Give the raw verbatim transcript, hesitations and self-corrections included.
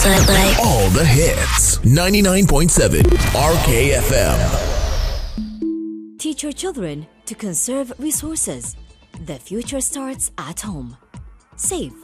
Like, like. All the hits. ninety-nine point seven R K F M. Teach your children to conserve resources. The future starts at home. Save